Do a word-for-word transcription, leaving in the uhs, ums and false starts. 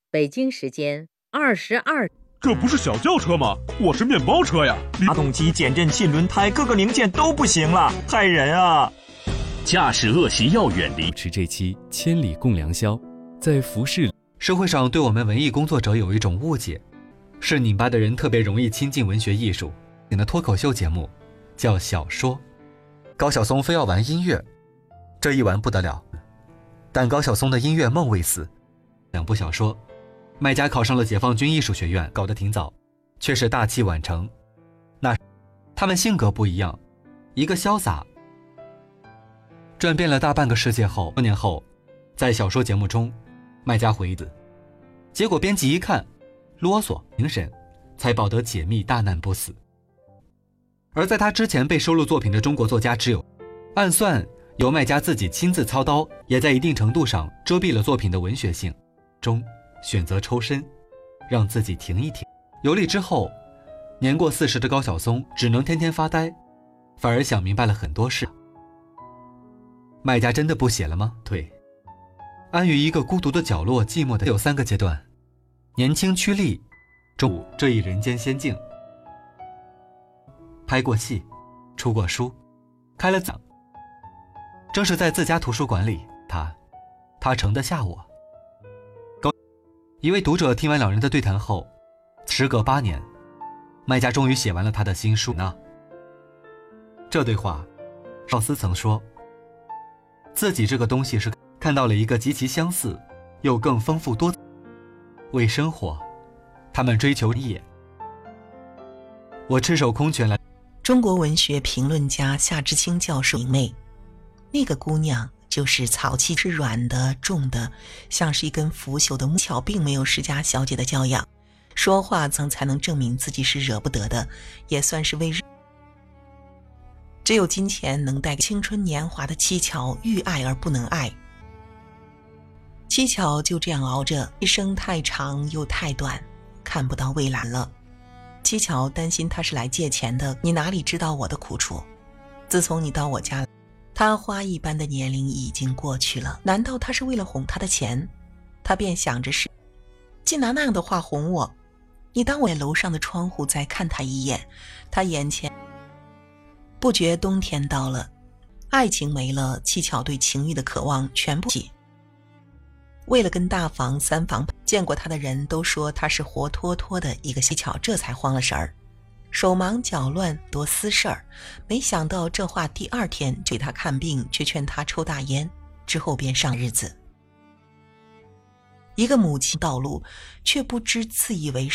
北京时间二十二。 这不是小轿车吗？我是面包车呀！ 发动机、减震器、轮胎各个零件都不行了，害人啊！ 驾驶恶习要远离。 持这期千里共良宵，在服饰。 社会上对我们文艺工作者有一种误解，是拧巴的人特别容易亲近文学艺术。你的脱口秀节目叫小说，高晓松非要玩音乐，这一玩不得了。但高晓松的音乐梦未死。两部小说，麦家考上了解放军艺术学院，搞得挺早，却是大器晚成。那他们性格不一样，一个潇洒，转遍了大半个世界后，多年后，在小说节目中，麦家回忆子，结果编辑一看，啰嗦评审，才保得解密大难不死。而在他之前被收录作品的中国作家只有，暗算由麦家自己亲自操刀，也在一定程度上遮蔽了作品的文学性。中选择抽身，让自己停一停。游历之后，年过四十的高晓松只能天天发呆，反而想明白了很多事。麦家真的不写了吗？对，安于一个孤独的角落，寂寞的有三个阶段：年轻趋利，中这一人间仙境。拍过戏，出过书，开了讲。正是在自家图书馆里，他，他盛得下我。一位读者听完两人的对谈后，时隔八年，麦家终于写完了他的新书呢。这对话，邵思曾说，自己这个东西是看到了一个极其相似，又更丰富多。为生活，他们追求业。我赤手空拳来。 中国文学评论家夏志清教授明媚，那个姑娘。就是草气是软的重的，像是一根腐朽的木巧，并没有施家小姐的教养，说话曾才能证明自己是惹不得的，也算是为只有金钱能带给青春年华的七巧欲爱而不能爱。七巧就这样熬着，一生太长又太短，看不到未来了。七巧担心他是来借钱的，你哪里知道我的苦楚？自从你到我家来，他花一般的年龄已经过去了，难道他是为了哄他的钱？他便想着是，竟拿那样的话哄我。你当我在楼上的窗户再看他一眼，他眼前不觉冬天到了，爱情没了，七巧对情欲的渴望全部起。为了跟大房三房见过他的人都说他是活脱脱的一个七巧，这才慌了神儿。手忙脚乱多私事儿，没想到这话第二天就给他看病，却劝他抽大烟，之后便上日子。一个母亲道路，却不知自以为